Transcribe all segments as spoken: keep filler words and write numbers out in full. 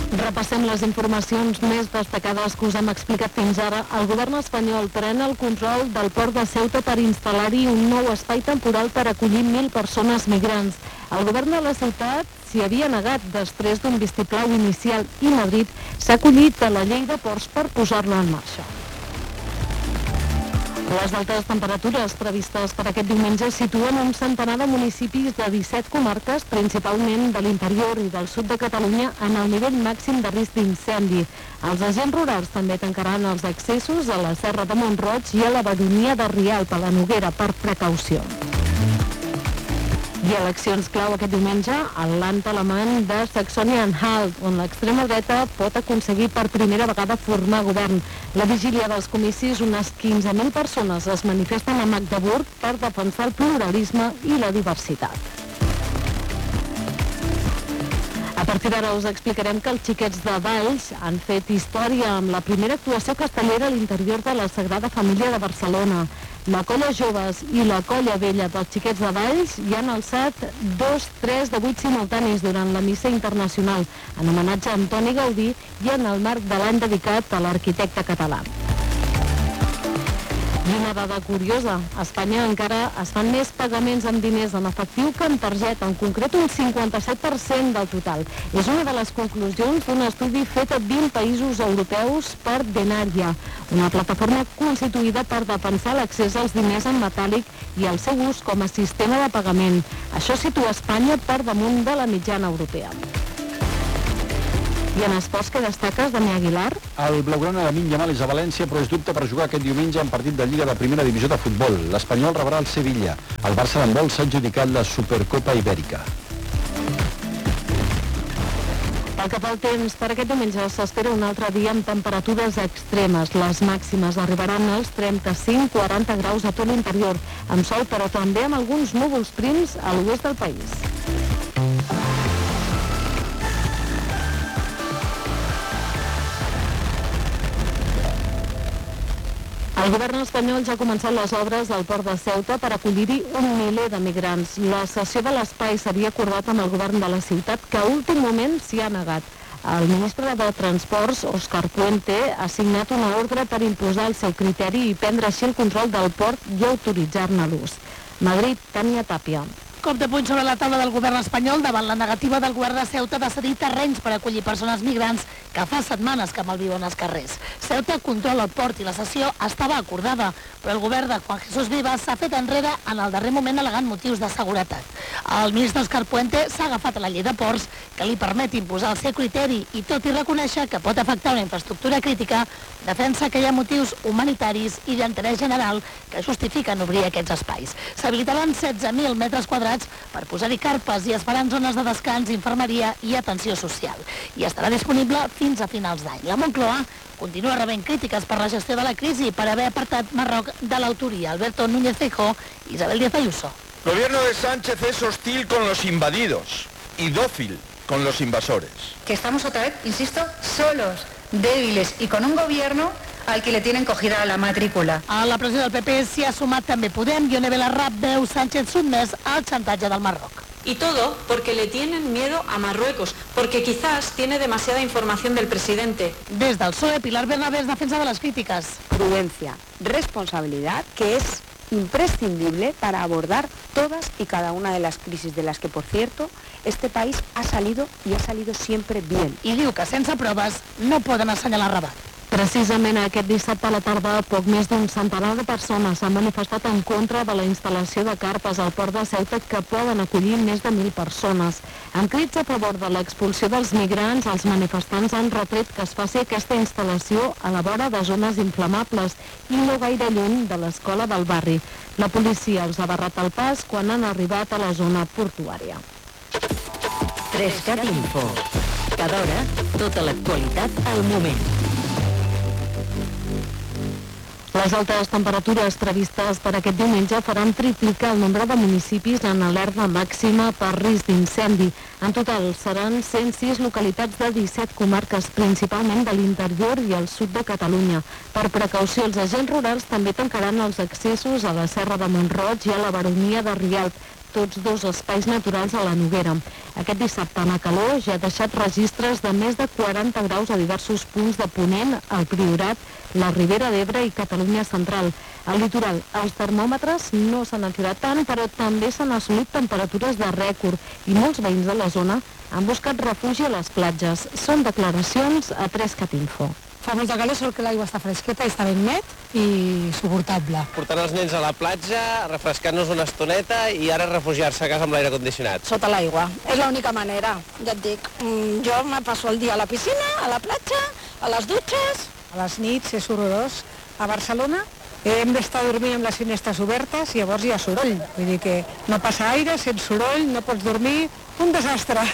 Repassem les informacions més destacades que us hem explicat fins ara. El govern espanyol pren el control del port de Ceuta per instal·lar-hi un nou espai temporal per acollir mil persones migrants. El govern de la ciutat s'hi havia negat després d'un vistiplau inicial i Madrid s'ha acollit a la llei de ports per posar-lo en marxa. Les altes temperatures previstes per aquest diumenge situen un centenar de municipis de disset comarques, principalment de l'interior i del sud de Catalunya, en el nivell màxim de risc d'incendi. Els agents rurals també tancaran els accessos a la Serra de Mont-roig i a la baronia de Rialp, a la Noguera, per precaució. I eleccions clau aquest diumenge al land alemany de Saxònia-Anhalt, on l'extrema dreta pot aconseguir per primera vegada formar govern. La vigília dels comicis, unes quinze mil persones es manifesten a Magdeburg per defensar el pluralisme i la diversitat. A partir d'ara us explicarem que els xiquets de Valls han fet història amb la primera actuació castellera a l'interior de la Sagrada Família de Barcelona. La colla joves i la colla vella dels xiquets de Valls hi han alçat dos, tres de vuit simultanis durant la missa internacional, en homenatge a Antoni Gaudí i en el marc de l'any dedicat a l'arquitecte català. I una dada curiosa, a Espanya encara es fan més pagaments amb diners en efectiu que en targeta, en concret un cinquanta-set per cent del total. És una de les conclusions d'un estudi fet a vint països europeus per Denaria, una plataforma constituïda per defensar l'accés als diners en metàl·lic i el seu ús com a sistema de pagament. Això situa Espanya per damunt de la mitjana europea. I en esports, què destaques, Dani Aguilar? El blaugrana de Lamine Yamal és a València, però és dubte per jugar aquest diumenge en partit de Lliga de Primera Divisió de Futbol. L'Espanyol rebrà el Sevilla. El Barça d'handbol s'ha adjudicat la Supercopa Ibèrica. Pel que fa al temps, per aquest diumenge s'espera un altre dia amb temperatures extremes. Les màximes arribaran als trenta-cinc a quaranta graus a tot l'interior, amb sol, però també amb alguns núvols prims a l'oest del país. El govern espanyol ja ha començat les obres del port de Ceuta per acollir-hi un miler de migrants. La cessió de l'espai s'havia acordat amb el govern de la ciutat, que a últim moment s'hi ha negat. El ministre de Transports, Òscar Puente, ha signat una ordre per imposar el seu criteri i prendre així el control del port i autoritzar-ne l'ús. Madrid, Tània Tàpia. Cop de puny sobre la taula del govern espanyol davant la negativa del govern de Ceuta de cedir terrenys per acollir persones migrants que fa setmanes que malviuen als carrers. Ceuta controla el port i la cessió estava acordada, però el govern de Juan Jesús Vivas s'ha fet enrere en el darrer moment al·legant motius de seguretat. El ministre Òscar Puente s'ha agafat a la llei de ports que li permet imposar el seu criteri i, tot i reconèixer que pot afectar una infraestructura crítica, defensa que hi ha motius humanitaris i d'interès general que justifiquen obrir aquests espais. S'habilitaran setze mil metres quadrats per posar-hi carpes i es faran zones de descans, infermeria i atenció social. I estarà disponible fins a finals d'any. La Moncloa continua rebent crítiques per la gestió de la crisi per haver apartat Marroc de l'autoria. Alberto Núñez Feijóo, Isabel Díaz Ayuso. El gobierno de Sánchez es hostil con los invadidos y dócil con los invasores. Que estamos otra vez, insisto, solos, débiles y con un gobierno al que le tienen cogida la matrícula. A la pressió del P P s'hi ha sumat també Podem. Ione Belarra veu Sánchez sotmès al xantatge del Marroc. Y todo porque le tienen miedo a Marruecos, porque quizás tiene demasiada información del presidente. Des del P S O E, Pilar Bernabé es defensa de las críticas. Prudencia, responsabilidad, que es imprescindible para abordar todas y cada una de las crisis de las que, por cierto, este país ha salido y ha salido siempre bien. I diu que sense proves no poden assenyalar Rabat. Precisament aquest dissabte a la tarda, poc més d'un centenar de persones s'han manifestat en contra de la instal·lació de carpes al port de Ceuta que poden acollir més de mil persones. En crits a favor de l'expulsió dels migrants, els manifestants han retret que es faci aquesta instal·lació a la vora de zones inflamables i no gaire lluny de l'escola del barri. La policia els ha barrat el pas quan han arribat a la zona portuària. Trescat Info. Cada hora, tota l'actualitat al moment. Les altes temperatures previstes per aquest diumenge faran triplicar el nombre de municipis en alerta màxima per risc d'incendi. En total seran cent sis localitats de disset comarques, principalment de l'interior i el sud de Catalunya. Per precaució, els agents rurals també tancaran els accessos a la Serra de Mont-roig i a la baronia de Rialp. tots dos espais naturals a la Noguera. Aquest dissabte la calor ja ha deixat registres de més de quaranta graus a diversos punts de Ponent, el Priorat, la Ribera d'Ebre i Catalunya Central. Al litoral, els termòmetres no s'han aturat tant, però també s'han assolit temperatures de rècord i molts veïns de la zona han buscat refugi a les platges. Són declaracions a tres cat info. Fa molta calor, sol que l'aigua està fresqueta i està ben net i suportable. Portant els nens a la platja, refrescant-nos una estoneta i ara refugiar-se a casa amb l'aire condicionat. Sota l'aigua, és l'única manera, ja et dic. Jo me passo el dia a la piscina, a la platja, a les dutxes. A les nits és horrorós. A Barcelona hem d'estar dormint amb les finestres obertes i llavors hi ha soroll. Vull dir que no passa aire, sense soroll, no pots dormir, un desastre.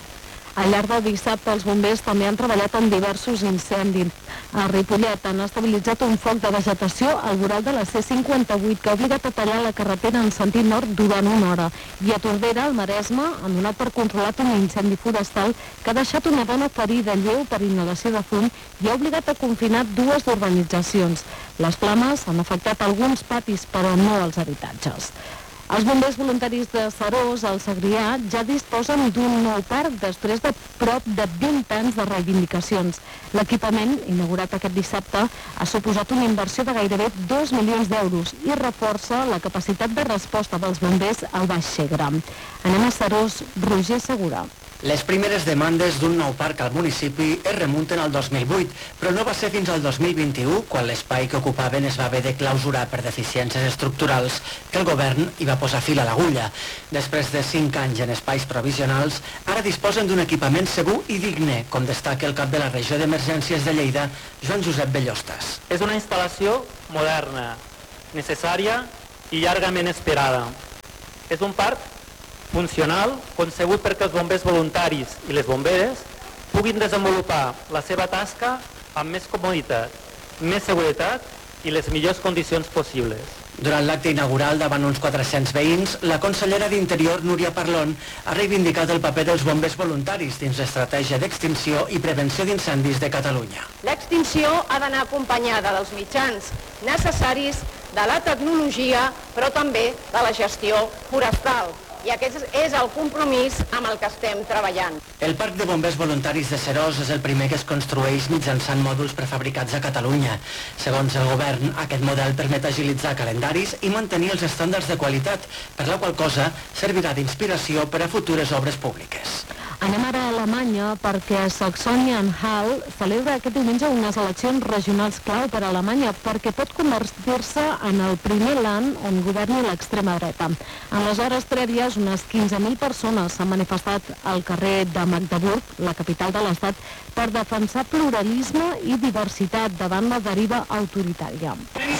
Al llarg del dissabte, els bombers també han treballat en diversos incendis. A Ripollet han estabilitzat un foc de vegetació al voral de la C cinquanta-vuit que ha obligat a tallar la carretera en sentit nord durant una hora. I a Tordera, al Maresme, han donat per controlat un incendi forestal que ha deixat una dona ferida lleu per inhalació de fum i ha obligat a confinar dues urbanitzacions. Les flames han afectat alguns patis, però no els habitatges. Els bombers voluntaris de Serós, al Segrià, ja disposen d'un nou parc després de prop de vint anys de reivindicacions. L'equipament, inaugurat aquest dissabte, ha suposat una inversió de gairebé dos milions d'euros i reforça la capacitat de resposta dels bombers al Baix Segre. Anem a Serós, Roger Segura. Les primeres demandes d'un nou parc al municipi es remunten al dos mil vuit, però no va ser fins al dos mil vint-i-u, quan l'espai que ocupaven es va haver de clausurar per deficiències estructurals, que el govern hi va posar fil a l'agulla. Després de cinc anys en espais provisionals, ara disposen d'un equipament segur i digne, com destaca el cap de la regió d'emergències de Lleida, Joan Josep Bellostas. És una instal·lació moderna, necessària i llargament esperada. És un parc funcional, concebut perquè els bombers voluntaris i les bomberes puguin desenvolupar la seva tasca amb més comoditat, més seguretat i les millors condicions possibles. Durant l'acte inaugural davant uns quatre-cents veïns, la consellera d'Interior, Núria Parlon, ha reivindicat el paper dels bombers voluntaris dins l'estratègia d'extinció i prevenció d'incendis de Catalunya. L'extinció ha d'anar acompanyada dels mitjans necessaris, de la tecnologia, però també de la gestió forestal. I aquest és el compromís amb el que estem treballant. El Parc de Bombers Voluntaris de Serós és el primer que es construeix mitjançant mòduls prefabricats a Catalunya. Segons el govern, aquest model permet agilitzar calendaris i mantenir els estàndards de qualitat, per la qual cosa servirà d'inspiració per a futures obres públiques. Anem ara a Alemanya perquè Saxònia-Anhalt celebra aquest diumenge unes eleccions regionals clau per a Alemanya perquè pot convertir-se en el primer land on governi l'extrema dreta. En les hores prèvies, unes quinze mil persones s'han manifestat al carrer de Magdeburg, la capital de l'Estat, per defensar pluralisme i diversitat davant la deriva autoritària.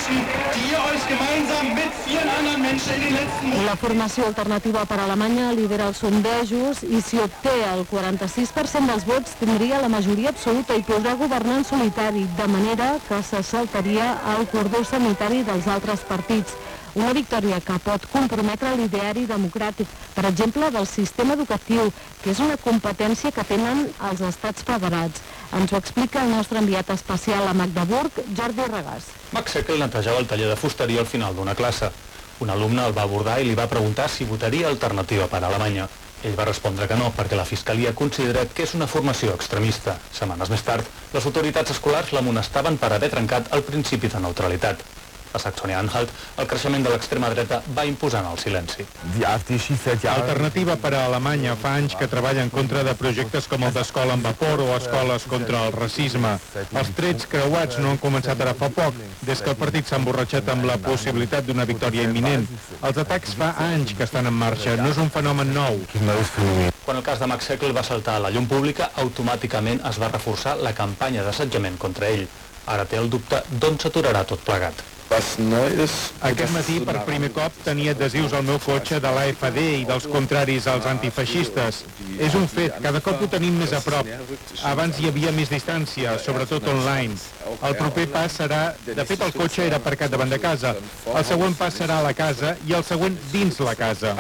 La formació alternativa per a Alemanya lidera els sondejos i si obté el quaranta-sis per cent dels vots tindria la majoria absoluta i podrà governar en solitari, de manera que se saltaria el cordó sanitari dels altres partits. Una victòria que pot comprometre l'ideari democràtic, per exemple, del sistema educatiu, que és una competència que tenen els estats federats. Ens ho explica el nostre enviat especial a Magdeburg, Jordi Regàs. Max Eckel netejava el taller de fusteria al final d'una classe. Un alumne el va abordar i li va preguntar si votaria alternativa per a Alemanya. Ell va respondre que no, perquè la Fiscalia considera que és una formació extremista. Setmanes més tard, les autoritats escolars l'amonestaven per haver trencat el principi de neutralitat. A Saxònia-Anhalt, el creixement de l'extrema dreta va imposant el silenci. Alternativa per a Alemanya fa anys que treballa en contra de projectes com el d'Escola amb Vapor o Escoles contra el racisme. Els trets creuats no han començat ara fa poc, des que el partit s'ha emborratxat amb la possibilitat d'una victòria imminent. Els atacs fa anys que estan en marxa, no és un fenomen nou. Quan el cas de Max Eckel va saltar a la llum pública, automàticament es va reforçar la campanya d'assetjament contra ell. Ara té el dubte d'on s'aturarà tot plegat. Aquest matí, per primer cop, tenia adhesius al meu cotxe de l'A F D i dels contraris als antifeixistes. És un fet, cada cop ho tenim més a prop. Abans hi havia més distància, sobretot online. El proper pas serà... De fet, el cotxe era aparcat davant de casa. El següent pas serà a la casa i el següent dins la casa.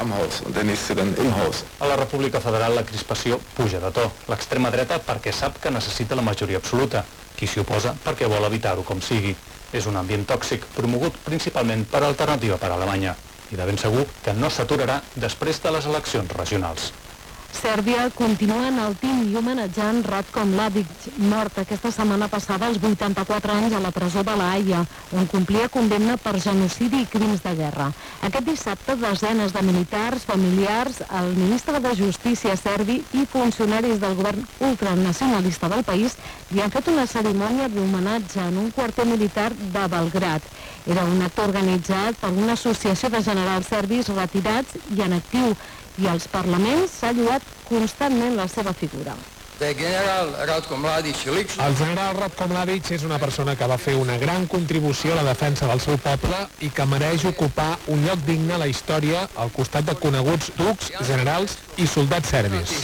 A la República Federal la crispació puja de to. L'extrema dreta perquè sap que necessita la majoria absoluta. Qui s'hi oposa perquè vol evitar-ho com sigui. És un ambient tòxic, promogut principalment per Alternativa per Alemanya. i de ben segur que no s'aturarà després de les eleccions regionals. Sèrbia continua enaltint i homenatjant Ratko Mladic, mort aquesta setmana passada als vuitanta-quatre anys a la presó de La Haia, on complia condemna per genocidi i crims de guerra. Aquest dissabte, desenes de militars, familiars, el ministre de Justícia serbi i funcionaris del govern ultranacionalista del país li han fet una cerimònia d'homenatge en un quarter militar de Belgrad. Era un acte organitzat per una associació de generals serbis retirats i en actiu, i als parlaments s'ha lloat constantment la seva figura. El general Ratko Mladic és una persona que va fer una gran contribució a la defensa del seu poble i que mereix ocupar un lloc digne a la història al costat de coneguts ducs, generals i soldats serbis.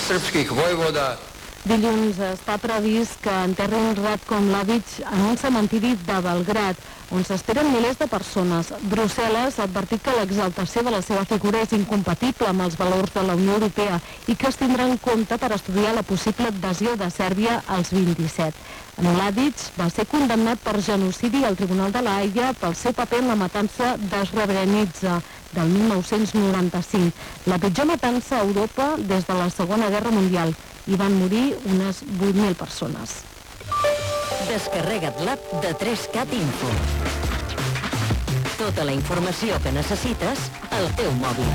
Dilluns està previst que enterrin Ratko Mladic en un cementiri de Belgrad, on s'esperen milers de persones. Brussel·les ha advertit que l'exaltació de la seva figura és incompatible amb els valors de la Unió Europea i que es tindrà en compte per estudiar la possible adhesió de Sèrbia als vint-i-set. Mladic va ser condemnat per genocidi al Tribunal de La Haia pel seu paper en la matança de Srebrenica del mil nou-cents noranta-cinc, la pitjor matança a Europa des de la Segona Guerra Mundial. Hi van morir unes vuit mil persones. Descarrega't l'app de tres cat Info. Tota la informació que necessites al teu mòbil.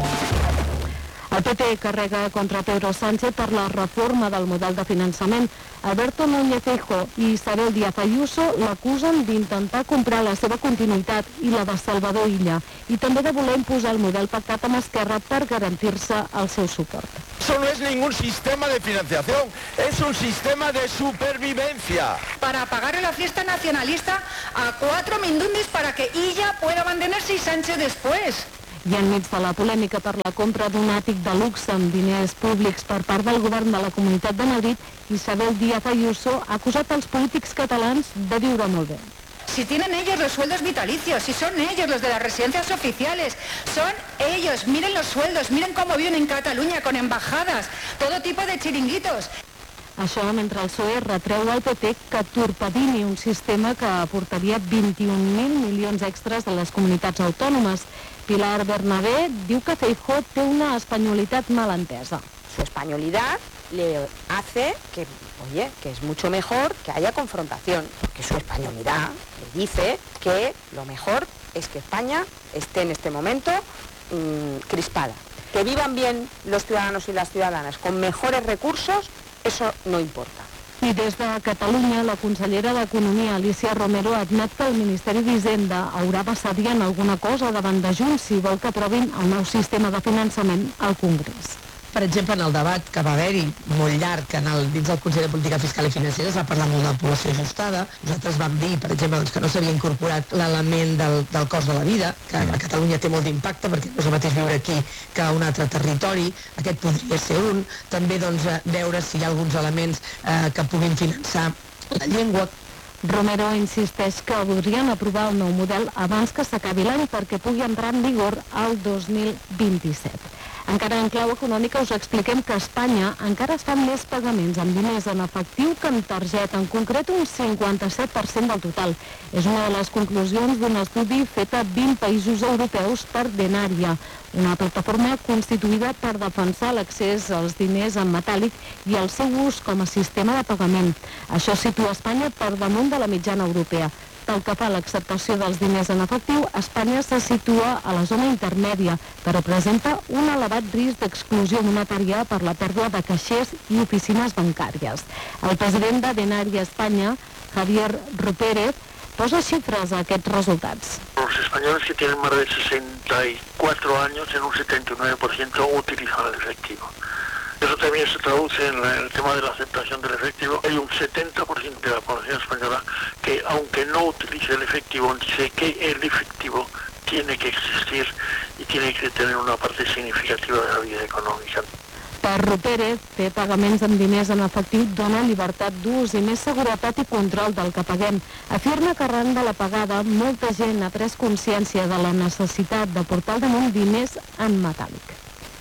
El P P carrega contra Pedro Sánchez per la reforma del model de finançament. Alberto Núñez Feijóo i Isabel Díaz Ayuso l'acusen d'intentar comprar la seva continuïtat i la de Salvador Illa, i també de voler imposar el model pactat amb Esquerra per garantir-se el seu suport. Eso no es ningún sistema de financiación, es un sistema de supervivencia. Para pagarle la fiesta nacionalista a cuatro mindundis para que Illa pueda mantenerse y Sánchez después. I enmig de la polèmica per la compra d'un àtic de luxe amb diners públics per part del govern de la Comunitat de Madrid, Isabel Díaz Ayuso ha acusat els polítics catalans de viure molt bé. Si tienen ellos los sueldos vitalicios, si son ellos los de las residencias oficiales, son ellos, miren los sueldos, miren cómo viven en Cataluña con embajadas, todo tipo de chiringuitos. Això mentre el P S O E retreu al P P que torpedini un sistema que aportaria vint-i-un mil milions extras de les comunitats autònomes. Pilar Bernabé diu que Feijóo té una espanyolitat mal entesa. Su españolidad le hace que, oye, que es mucho mejor que haya confrontación, porque su españolidad le dice que lo mejor es que España esté en este momento mmm, crispada. Que vivan bien los ciudadanos y las ciudadanas con mejores recursos, eso no importa. I des de Catalunya, la consellera d'Economia, Alicia Romero, admet que el Ministeri d'Hisenda haurà de cedir en alguna cosa davant de Junts si vol que aprovin el nou sistema de finançament al Congrés. Per exemple, en el debat que va haver-hi molt llarg en el, dins del Consell de Política Fiscal i Financera es va parlar molt de la població ajustada. Nosaltres vam dir, per exemple, doncs, que no s'havia incorporat l'element del, del cost de la vida, que a Catalunya té molt d'impacte perquè no és el mateix viure aquí que a un altre territori. Aquest podria ser un. També doncs, veure si hi ha alguns elements eh, que puguin finançar la llengua. Romero insisteix que voldrien aprovar el nou model abans que s'acabi l'any perquè pugui entrar en vigor el dos mil vint-i-set. Encara en clau econòmica us expliquem que a Espanya encara es fan més pagaments amb diners en efectiu que en targeta, en concret un cinquanta-set per cent del total. És una de les conclusions d'un estudi fet a vint països europeus per Denaria, una plataforma constituïda per defensar l'accés als diners en metàl·lic i el seu ús com a sistema de pagament. Això situa Espanya per damunt de la mitjana europea. Pel que fa a l'acceptació dels diners en efectiu, Espanya se situa a la zona intermèdia, però presenta un elevat risc d'exclusió monetària per la pèrdua de caixers i oficines bancàries. El president de Denaria Espanya, Javier Rupérez, posa xifres a aquests resultats. Los españoles que tienen más de sesenta y cuatro años en un setenta y nueve por ciento utilizan el efectivo. Eso también se traduce en el tema de la aceptación del efectivo. Hay un setenta por ciento de la población española que, aunque no utilice el efectivo, dice que el efectivo tiene que existir y tiene que tener una parte significativa de la vida econòmica. Per Rupérez, fer pagaments amb diners en efectiu dona llibertat d'ús i més seguretat i control del que paguem. Afirma que arran de la pagada, molta gent ha pres consciència de la necessitat de portar al damunt diners en metàl·lic.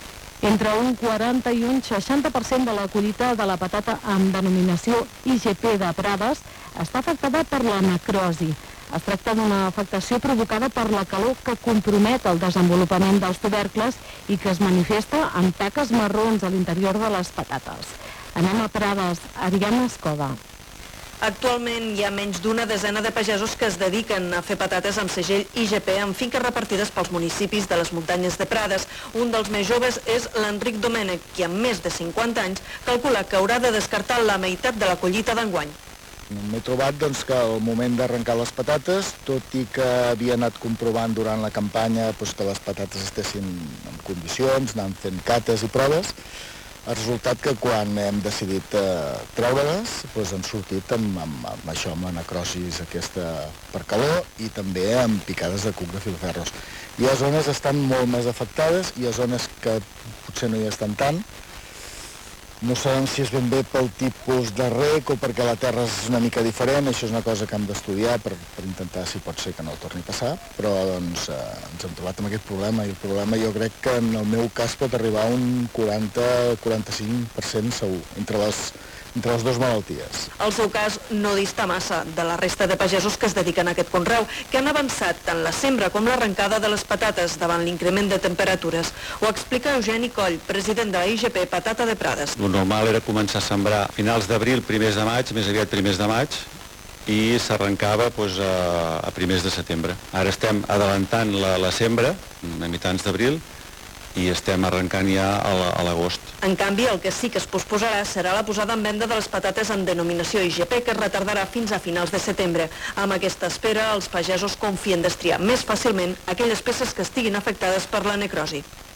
Entre un quaranta i un seixanta per cent de la collita de la patata amb denominació I G P de Prades està afectada per la necrosi. Es tracta d'una afectació provocada per la calor que compromet el desenvolupament dels tubercles i que es manifesta en taques marrons a l'interior de les patates. Anem a Prades. Ariadna Escoda. Actualment hi ha menys d'una desena de pagesos que es dediquen a fer patates amb segell I G P en finques repartides pels municipis de les muntanyes de Prades. Un dels més joves és l'Enric Domènech, qui amb més de cinquanta anys calcula que haurà de descartar la meitat de la collita d'enguany. M'he trobat doncs, que al moment d'arrencar les patates, tot i que havia anat comprovant durant la campanya doncs, que les patates estessin en condicions, anant fent cates i proves, ha resultat que quan hem decidit eh, treure-les doncs, han sortit amb, amb, amb això, amb la necrosis aquesta per calor i també amb picades de cuc de filferros. Hi ha zones que estan molt més afectades, hi ha zones que potser no hi estan tant. No sabem si és ben bé pel tipus de rec o perquè la terra és una mica diferent, això és una cosa que hem d'estudiar per, per intentar si pot ser que no torni a passar, però doncs, eh, ens hem trobat amb aquest problema i el problema jo crec que en el meu cas pot arribar a un quaranta a quaranta-cinc per cent segur, entre les, entre les dues malalties. El seu cas no dista massa de la resta de pagesos que es dediquen a aquest conreu, que han avançat tant la sembra com l'arrencada de les patates davant l'increment de temperatures. Ho explica Eugeni Coll, president de la I G P Patata de Prades. El normal era començar a sembrar a finals d'abril, primers de maig, més aviat primers de maig, i s'arrencava doncs, a, a primers de setembre. Ara estem adelantant la, la sembra, a mitjans d'abril, i estem arrencant ja a l'agost. En canvi, el que sí que es posposarà serà la posada en venda de les patates amb denominació I G P, que es retardarà fins a finals de setembre. Amb aquesta espera, els pagesos confien destriar més fàcilment aquelles peces que estiguin afectades per la necrosi.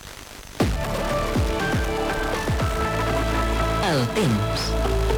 El temps.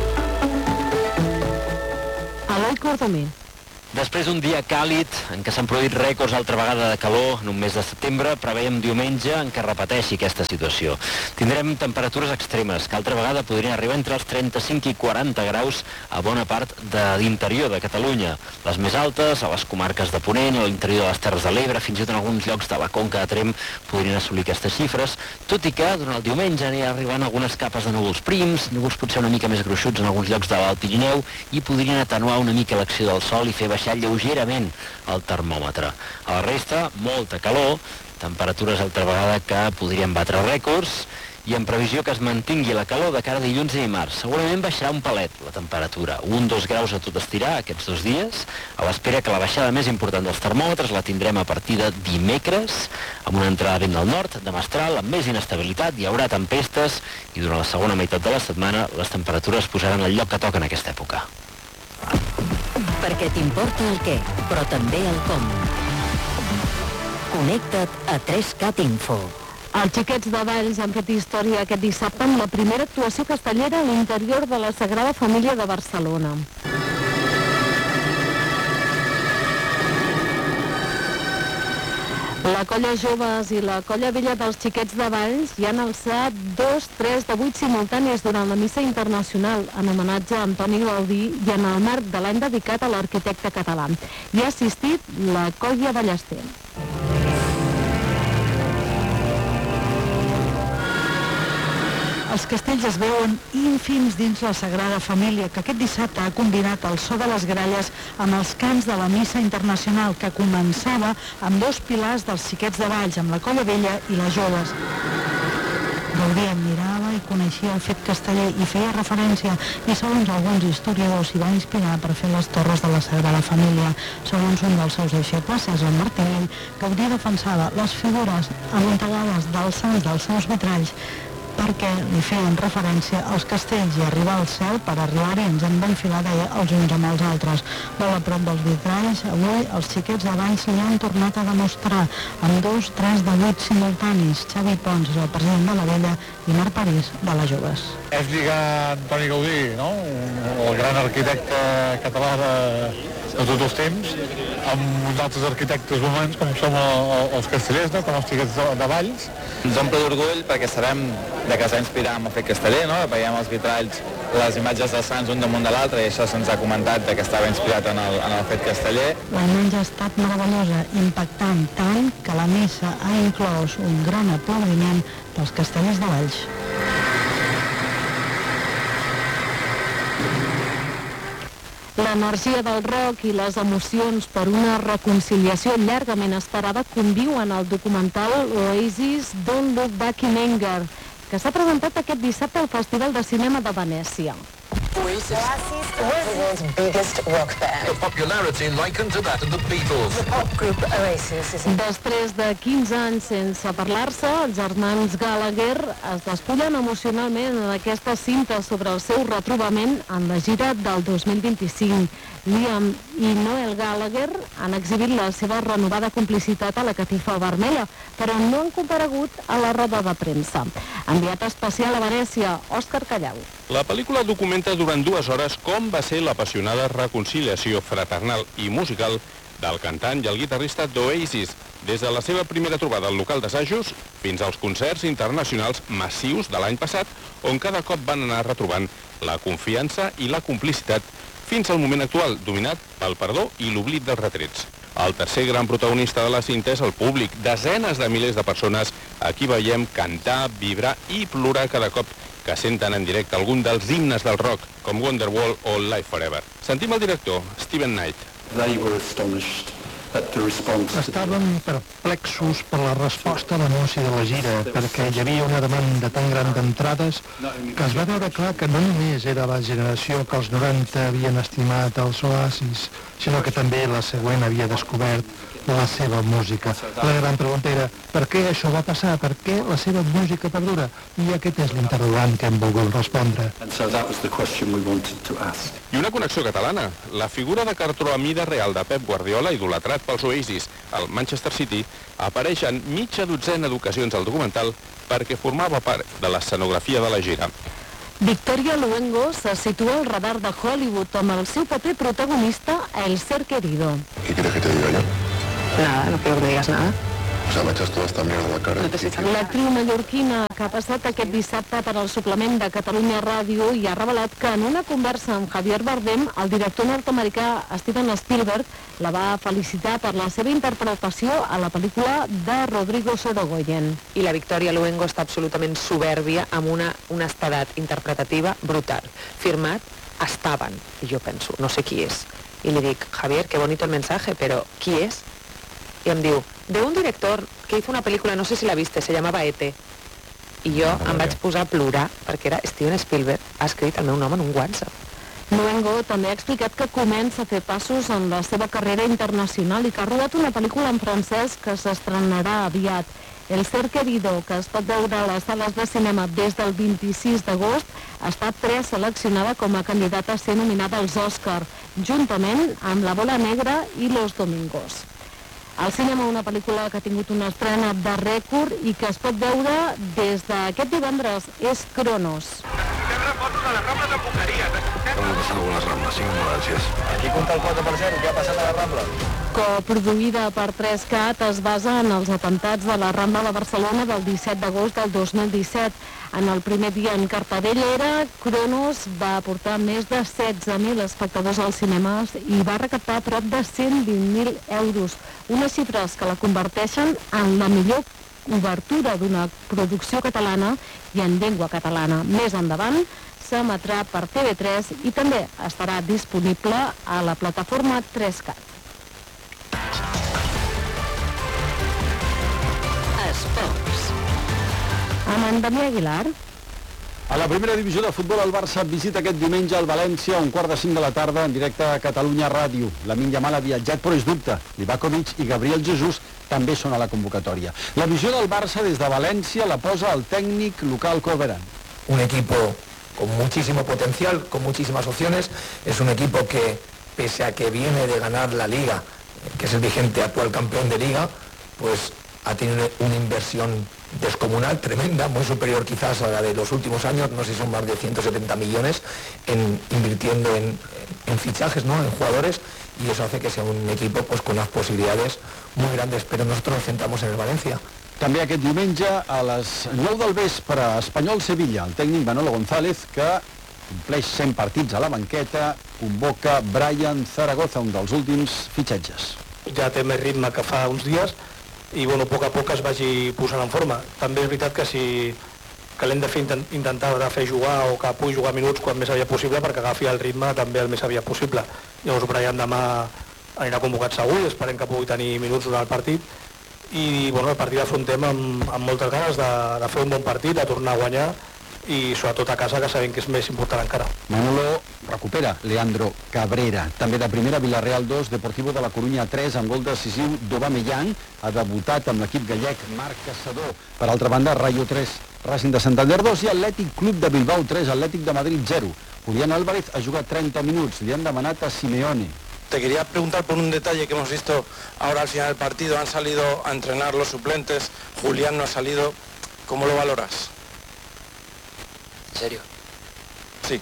Eloi Cordomé. Després d'un dia càlid, en què s'han produït rècords altra vegada de calor en un mes de setembre, preveiem diumenge en què repeteixi aquesta situació. Tindrem temperatures extremes, que altra vegada podrien arribar entre els trenta-cinc i quaranta graus a bona part de l'interior de Catalunya. Les més altes, a les comarques de Ponent, a l'interior de les Terres de l'Ebre, fins i tot en alguns llocs de la Conca de Tremp podrien assolir aquestes xifres, tot i que durant el diumenge aniran arribant algunes capes de núvols prims, núvols potser una mica més gruixuts en alguns llocs de l'Alt Pirineu, i podrien atenuar una mica l'acció del sol i fer baixar lleugerament el termòmetre. A la resta, molta calor, temperatures altra vegada que podrien batre rècords, i en previsió que es mantingui la calor de cara a dilluns i dimarts. Segurament baixarà un palet la temperatura, un dos graus a tot estirar aquests dos dies, a l'espera que la baixada més important dels termòmetres la tindrem a partir de dimecres, amb una entrada vent del nord, de mestral, amb més inestabilitat, hi haurà tempestes, i durant la segona meitat de la setmana les temperatures posaran el lloc que toca en aquesta època. Perquè t'importa el què, però també el com. Connecta't a tres cat Info. Els xiquets de Valls han fet història aquest dissabte amb la primera actuació castellera a l'interior de la Sagrada Família de Barcelona. La colla Joves i la colla Vella dels Xiquets de Valls hi han alçat dos, tres de vuit simultànies durant la missa internacional en homenatge a Antoni Gaudí i en el marc de l'any dedicat a l'arquitecte català. Hi ha assistit la colla Ballester. Els castells es veuen ínfims dins la Sagrada Família, que aquest dissabte ha combinat el so de les gralles amb els cants de la missa internacional, que començava amb dos pilars dels Xiquets de Valls, amb la colla vella i les joves. Gaudí admirava i coneixia el fet casteller i feia referència, i segons alguns historiadors s'hi va inspirar per fer les torres de la Sagrada Família. Segons un dels seus deixebles, César Martinell, Gaudí defensava les figures amuntegades dels sants dels seus vitralls perquè li feien referència als castells i arribar al cel per arribar-hi ens hem d'enfilar, deia, els uns amb els altres. Molt a prop dels vitralls, avui els Xiquets de Valls li han tornat a demostrar amb dos, tres de vuit simultanis. Xavi Pons és el president de la Vella i Marc París de les Joves. És lligar Antoni Gaudí, no? El gran arquitecte català de, de tots els temps, amb uns altres arquitectes humans com som els castellers, no? Com els xiquets de, de Valls. Ens omple d'orgull perquè sabem de que s'ha inspirat en el fet casteller, no? Veiem els vitralls, les imatges dels sants un damunt de l'altre i això se'ns ha comentat de que estava inspirat en el, en el fet casteller. La imatge ha estat meravellosa, impactant tant que la missa ha inclòs un gran aplaudiment pels castellers de Valls. L'energia del rock i les emocions per una reconciliació llargament esperada conviuen al documental Oasis Don't Look Back in Anger, que s'ha presentat aquest dissabte al Festival de Cinema de Venècia. Oasis, the world's biggest rock band. The popularity likened to that of the Beatles. The pop group Oasis is... Després de quinze anys sense parlar-se, els germans Gallagher es despullen emocionalment en aquesta cinta sobre el seu retrobament en la gira del dos mil vint-i-cinc. Liam i Noel Gallagher han exhibit la seva renovada complicitat a la catifa vermella, però no han comparegut a la roda de premsa. Enviat especial a Venècia, Òscar Callau. La pel·lícula documenta durant dues hores com va ser l'apassionada reconciliació fraternal i musical del cantant i el guitarrista d'Oasis, des de la seva primera trobada al local d'assajos fins als concerts internacionals massius de l'any passat, on cada cop van anar retrobant la confiança i la complicitat fins al moment actual, dominat pel perdó i l'oblit dels retrets. El tercer gran protagonista de la cinta és el públic, desenes de milers de persones a qui veiem cantar, vibrar i plorar cada cop que senten en directe algun dels himnes del rock, com Wonderwall o Live Forever. Sentim el director, Steven Knight. They were astonished at the response. Estaven perplexos per la resposta a l'anunci de la gira, perquè hi havia una demanda tan gran d'entrades que es va veure clar que no només era la generació que als noranta havien estimat els Oasis, sinó que també la següent havia descobert la seva música. La gran pregunta era, per què això va passar? Per què la seva música perdura? I aquest és l'interrogant que hem volgut respondre. And so that was the question we wanted to ask. I una connexió catalana. La figura de cartró a mida real de Pep Guardiola, idolatrat pels Oasis al Manchester City, apareix en mitja dotzena d'ocasions al documental perquè formava part de l'escenografia de la gira. Victoria Luengo se situa al radar de Hollywood amb el seu paper protagonista a El Ser Querido. ¿Qué quieres que te diga yo? Nada, no quiero que me digas nada. O sea, me echas toda esta mierda a la cara. L'actriu mallorquina que ha passat aquest dissabte per al suplement de Catalunya Ràdio i ha revelat que en una conversa amb Javier Bardem, el director nord-americà Steven Spielberg la va felicitar per la seva interpretació a la pel·lícula de Rodrigo Sorogoyen. I la Victoria Luengo està absolutament soberbia amb una honestedat interpretativa brutal. Firmat, estaven. I jo penso, no sé qui és. I li dic, Javier, qué bonito el mensaje, pero ¿qui és? I em diu, de un director que hizo una pel·lícula, no sé si la viste, se llamava E T. I jo em vaig posar a plorar perquè era Steven Spielberg, ha escrit el meu nom en un WhatsApp. Luengo també ha explicat que comença a fer passos en la seva carrera internacional i que ha rodat una pel·lícula en francès que s'estrenarà aviat. El Ser Querido, que es pot veure a les sales de cinema des del vint-i-sis d'agost, ha estat preseleccionada com a candidata a ser nominada als Òscar, juntament amb La Bola Negra i Los Domingos. Al cinema, una pel·lícula que ha tingut una estrena de rècord i que es pot veure des d'aquest divendres és Cronos. Aquí compta el quatre per zero, què ha passat a la Rambla? Coproduïda per tres cat, es basa en els atemptats de la Rambla de Barcelona del disset d'agost del dos mil disset. En el primer dia en cartellera, Cronos va aportar més de setze mil espectadors als cinemes i va recaptar prop de cent vint mil euros, unes xifres que la converteixen en la millor obertura d'una producció catalana i en llengua catalana. Més endavant s'emetrà per T V tres i també estarà disponible a la plataforma tres cat. Esports. Amb en Damià Aguilar. A la primera divisió de futbol, el Barça visita aquest diumenge al València a un quart de cinc de la tarda en directe a Catalunya Ràdio. Lamine Yamal ha viatjat, però és dubte. Livakovic i Gabriel Jesús també són a la convocatòria. La visió del Barça des de València la posa el tècnic local Coveran. Un equipo con muchísimo potencial, con muchísimas opciones. Es un equipo que, pese a que viene de ganar la Liga, que es el vigente actual campeón de Liga, pues ha tenido una inversión descomunal, tremenda, muy superior quizás a la de los últimos años, no sé si son más de ciento setenta millones, en, invirtiendo en, en fichajes, ¿no? En jugadores, y eso hace que sea un equipo pues con unas posibilidades muy grandes, pero nosotros nos centramos en el Valencia. També aquest diumenge a les nou del vespre, Espanyol-Sevilla, el tècnic Manolo González, que compleix cent partits a la banqueta, convoca Brian Zaragoza, un dels últims fitxatges. Ja té més ritme que fa uns dies i bueno, a poc a poc es vagi posant en forma. També és veritat que si que l'hem de fer intentar de fer jugar o que pugui jugar minuts quan més aviat possible perquè agafi el ritme també el més aviat possible. Llavors Brian demà anirà convocat segur i esperem que pugui tenir minuts durant el partit. I bueno, el partit l'afrontem amb, amb moltes ganes de, de fer un bon partit, de tornar a guanyar i sobretot a casa, que sabem que és més important encara. Manolo recupera Leandro Cabrera. També de primera, Villarreal dos, Deportivo de la Coruña tres, amb gol decisiu d'Aubameyang. Ha debutat amb l'equip gallec Marc Caçador. Per altra banda, Rayo tres, Racing de Santander dos i Atlètic Club de Bilbao tres, Atlètic de Madrid zero. Julián Álvarez ha jugat trenta minuts, li han demanat a Simeone. Te quería preguntar por un detalle que hemos visto ahora al final del partido. Han salido a entrenar los suplentes, Julián no ha salido. ¿Cómo lo valoras? ¿En serio? Sí.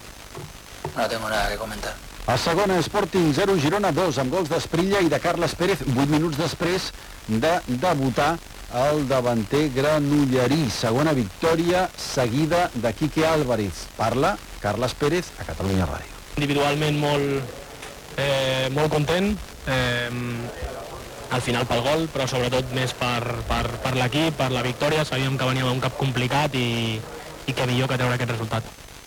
No tengo nada que comentar. A segona, Sporting zero, Girona dos, amb gols d'Esprilla i de Carles Pérez, vuit minuts després de debutar el davanter granollerí. Segona victòria seguida de Quique Álvarez. Parla Carles Pérez a Catalunya Ràdio. Individualment molt, eh, molt content, eh, al final pel gol, però sobretot més per, per, per l'equip, per la victòria. Sabíem que veníem a un cap complicat i, i que millor que treure aquest resultat.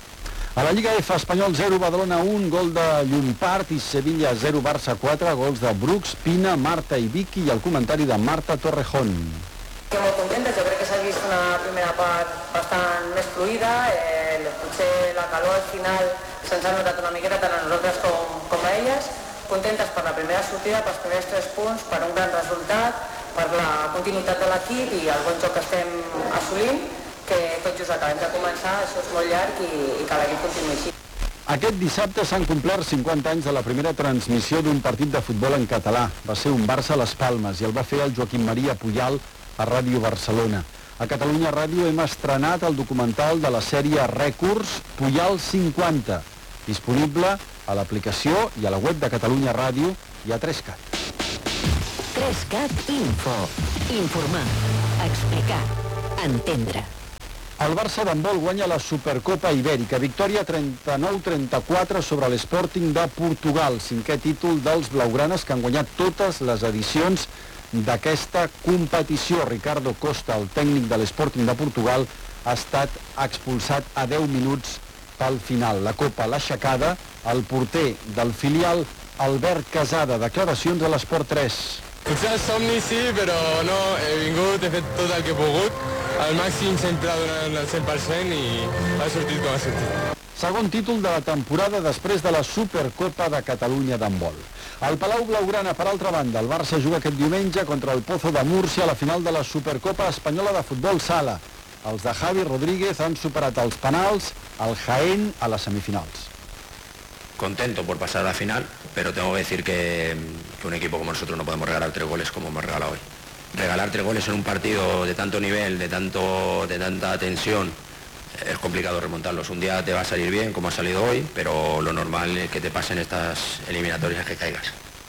A la Lliga F, Espanyol zero, Badalona un, gol de Llompart i Sevilla zero, Barça quatre, gols de Brooks, Pina, Marta i Vicky i el comentari de Marta Torrejón. Estic molt contenta, jo crec que s'ha vist una primera part bastant més fluida, eh, potser la calor al final se'ns ha notat una miqueta tant a nosaltres com, com a elles, contentes per la primera sortida, pels primers tres punts, per un gran resultat, per la continuïtat de l'equip i el bon joc que estem assolint, que tot just acabem de començar, això és molt llarg i, i que l'equip continuï així. Aquest dissabte s'han complert cinquanta anys de la primera transmissió d'un partit de futbol en català. Va ser un Barça a les Palmes i el va fer el Joaquim Maria Pujal a Ràdio Barcelona. A Catalunya Ràdio hem estrenat el documental de la sèrie Rècords Pujal cinquanta, disponible a l'aplicació i a la web de Catalunya Ràdio i a tres cat. tres cat Info. Informar, explicar, entendre. El Barça d'handbol guanya la Supercopa Ibèrica, victòria trenta-nou a trenta-quatre sobre l'Sporting de Portugal, cinquè títol dels blaugranes que han guanyat totes les edicions d'aquesta competició. Ricardo Costa, el tècnic de l'Sporting de Portugal, ha estat expulsat a deu minuts pel final. La Copa l'ha aixecada el porter del filial, Albert Casada. Declaracions a l'Esport tres. Potser el somni sí, però no, he vingut, he fet tot el que he pogut, al màxim sempre donant el cent per cent i ha sortit com ha sortit. Segon títol de la temporada després de la Supercopa de Catalunya d'handbol. Al Palau Blaugrana, per altra banda, el Barça juga aquest diumenge contra el Pozo de Múrcia a la final de la Supercopa Espanyola de Futbol Sala. Els de Javi Rodríguez han superat els penals al Jaén a les semifinals. Contento por pasar a la final, pero tengo que decir que, que un equipo como nosotros no podemos regalar tres goles como hemos regalado hoy. Regalar tres goles en un partido de tanto nivel, de, tanto, de tanta tensión, es complicado remontarlos. Un día te va a salir bien, como ha salido hoy, pero lo normal es que te pasen estas eliminatorias que caigas.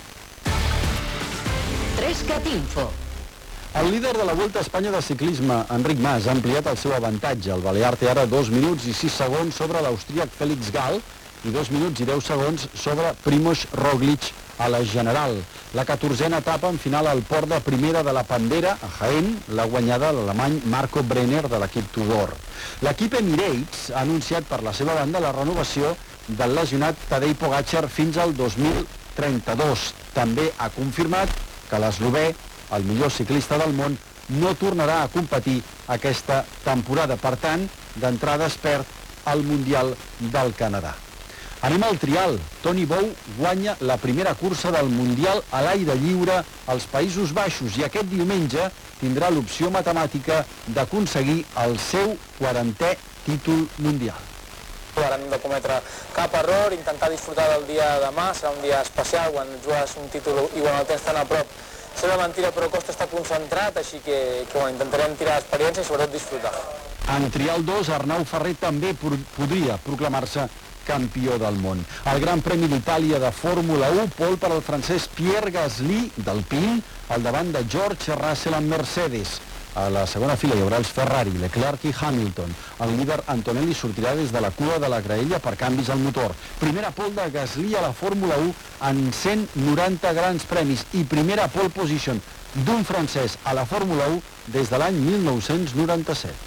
tres cat Info. El líder de la Volta a Espanya de ciclisme, Enric Mas, ha ampliat el seu avantatge. El balear té ara dos minuts i sis segons sobre l'austríac Félix Gal i dos minuts i deu segons sobre Primož Roglic a la general. La catorzena etapa en final al port de primera de la Pandera, a Jaén, l'ha guanyada l'alemany Marco Brenner de l'equip Tudor. L'equip Emirates ha anunciat per la seva banda la renovació del lesionat Tadej Pogačar fins al dos mil trenta-dos. També ha confirmat que l'eslovè, el millor ciclista del món, no tornarà a competir aquesta temporada. Per tant, d'entrada es perd el Mundial del Canadà. Anem al trial. Toni Bou guanya la primera cursa del Mundial a l'aire lliure als Països Baixos i aquest diumenge tindrà l'opció matemàtica d'aconseguir el seu quarantè títol mundial. Ara no hem de cometre cap error, intentar disfrutar del dia de demà, serà un dia especial quan jugues un títol i quan el tens tan a prop. Sembla mentira, però costa estar concentrat, així que, que bueno, intentarem tirar l'experiència i sobretot disfrutar. En trial dos, Arnau Ferrer també podria proclamar-se campió del món. El Gran Premi d'Itàlia de Fórmula u, pol per al francès Pierre Gasly d'Alpine, al davant de George Russell amb Mercedes. A la segona fila hi haurà els Ferrari, Leclerc i Hamilton. El líder Antonelli sortirà des de la cua de la graella per canvis al motor. Primera pole de Gasly a la Fórmula u en cent noranta grans premis i primera pole position d'un francès a la Fórmula u des de l'any mil nou-cents noranta-set.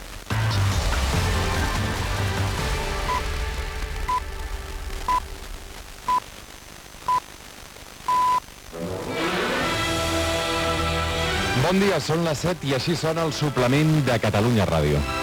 Bon dia, són les set i així sona el suplement de Catalunya Ràdio.